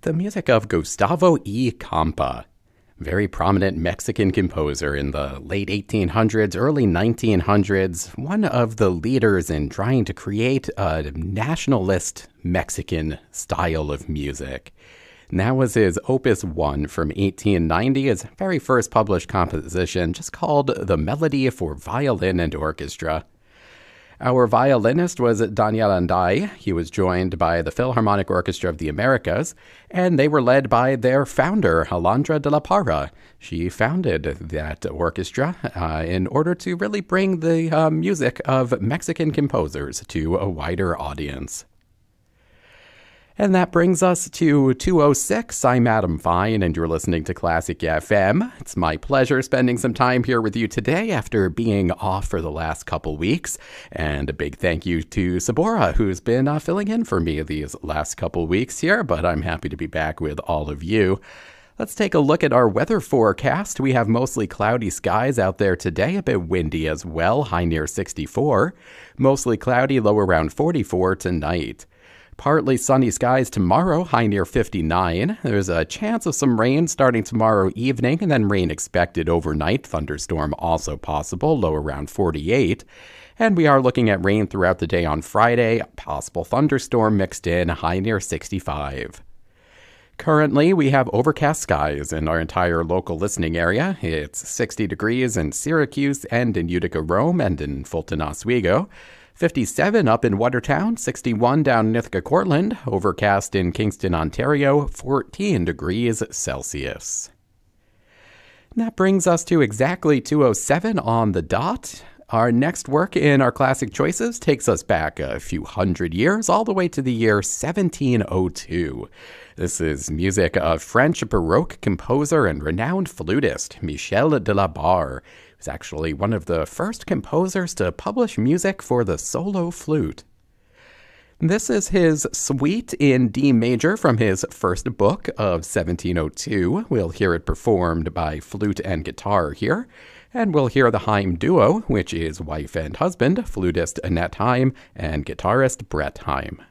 the music of Gustavo E. Campa, very prominent Mexican composer in the late 1800s, early 1900s, one of the leaders in trying to create a nationalist Mexican style of music. And that was his Opus 1 from 1890, his very first published composition, just called The Melody for Violin and Orchestra. Our violinist was Daniel Anday. He was joined by the Philharmonic Orchestra of the Americas, and they were led by their founder, Alondra de la Parra. She founded that orchestra in order to really bring the music of Mexican composers to a wider audience. And that brings us to 2:06. I'm Adam Fine, and you're listening to Classic FM. It's my pleasure spending some time here with you today after being off for the last couple weeks. And a big thank you to Sabora, who's been filling in for me these last couple weeks here, but I'm happy to be back with all of you. Let's take a look at our weather forecast. We have mostly cloudy skies out there today, a bit windy as well, high near 64. Mostly cloudy, low around 44 tonight. Partly sunny skies tomorrow, high near 59. There's a chance of some rain starting tomorrow evening, and then rain expected overnight. Thunderstorm also possible, low around 48. And we are looking at rain throughout the day on Friday. Possible thunderstorm mixed in, high near 65. Currently, we have overcast skies in our entire local listening area. It's 60 degrees in Syracuse and in Utica, Rome, and in Fulton, Oswego. 57 up in Watertown, 61 down in Ithaca, Cortland, overcast in Kingston, Ontario, 14 degrees Celsius. And that brings us to exactly 2:07 on the dot. Our next work in our classic choices takes us back a few hundred years, all the way to the year 1702. This is music of French Baroque composer and renowned flutist Michel de la Barre. He was actually one of the first composers to publish music for the solo flute. This is his suite in D major from his first book of 1702. We'll hear it performed by flute and guitar here. And we'll hear the Haim duo, which is wife and husband, flutist Annette Haim and guitarist Brett Haim.